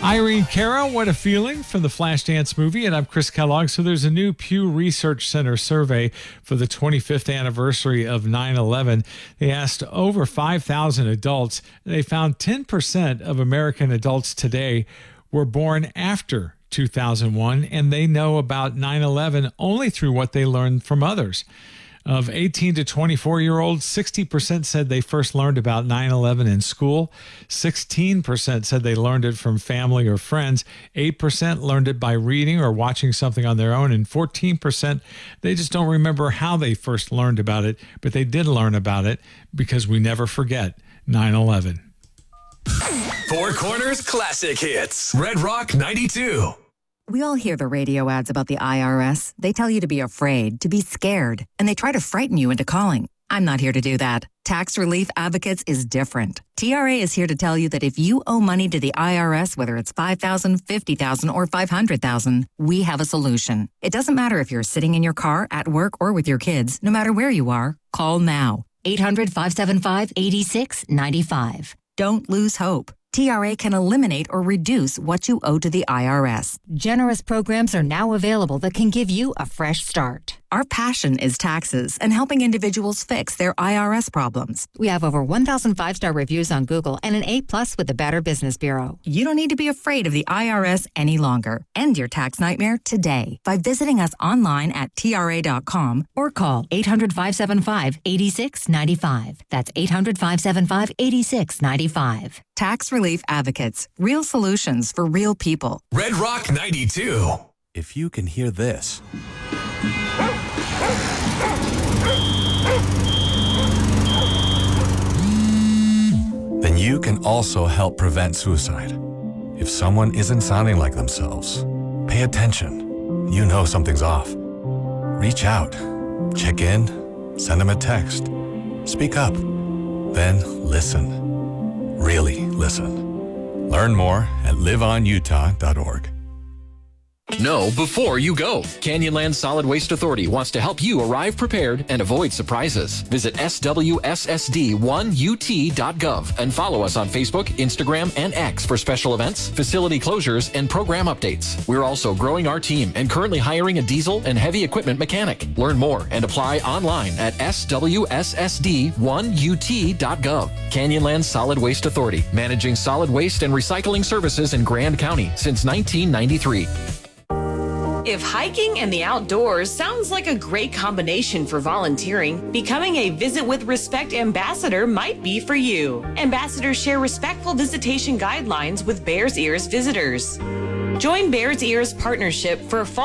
Irene Cara, What a Feeling from the Flashdance movie. And I'm Chris Kellogg. So there's a new Pew Research Center survey for the 25th anniversary of 9/11. They asked over 5,000 adults. They found 10% of American adults today were born after 2001, and they know about 9/11 only through what they learned from others. Of 18 to 24-year-olds, 60% said they first learned about 9/11 in school. 16% said they learned it from family or friends. 8% learned it by reading or watching something on their own. And 14%, they just don't remember how they first learned about it, but they did learn about it because we never forget 9/11. Four Corners Classic Hits. Red Rock 92. We all hear the radio ads about the IRS. They tell you to be afraid, to be scared, and they try to frighten you into calling. I'm not here to do that. Tax Relief Advocates is different. TRA is here to tell you that if you owe money to the IRS, whether it's $5,000, $50,000, or $500,000, we have a solution. It doesn't matter if you're sitting in your car, at work, or with your kids. No matter where you are, call now. 800-575-8695. Don't lose hope. TRA can eliminate or reduce what you owe to the IRS. Generous programs are now available that can give you a fresh start. Our passion is taxes and helping individuals fix their IRS problems. We have over 1,000 five-star reviews on Google and an A+ with the Better Business Bureau. You don't need to be afraid of the IRS any longer. End your tax nightmare today by visiting us online at TRA.com or call 800-575-8695. That's 800-575-8695. Tax Relief Advocates. Real solutions for real people. Red Rock 92. If you can hear this, then you can also help prevent suicide. If someone isn't sounding like themselves, pay attention. You know something's off. Reach out. Check in. Send them a text. Speak up. Then listen. Really listen. Learn more at liveonutah.org. Know before you go. Canyonland Solid Waste Authority wants to help you arrive prepared and avoid surprises. Visit swssd1ut.gov and follow us on Facebook, Instagram, and X for special events, facility closures, and program updates. We're also growing our team and currently hiring a diesel and heavy equipment mechanic. Learn more and apply online at swssd1ut.gov. Canyonland Solid Waste Authority, managing solid waste and recycling services in Grand County since 1993. If hiking and the outdoors sounds like a great combination for volunteering, becoming a Visit with Respect ambassador might be for you. Ambassadors share respectful visitation guidelines with Bears Ears visitors. Join Bears Ears Partnership for a fall